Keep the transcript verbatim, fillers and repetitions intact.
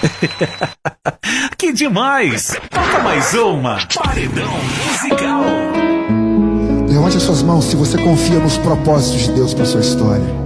Que demais! Toca mais uma. Paredão musical. Levante as suas mãos se você confia nos propósitos de Deus para sua história.